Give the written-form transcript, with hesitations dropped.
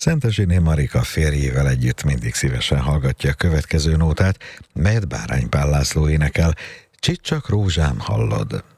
Szentesiné Marika férjével együtt mindig szívesen hallgatja a következő nótát, melyet Bárány Pál László énekel. Csicsak rózsám, hallod?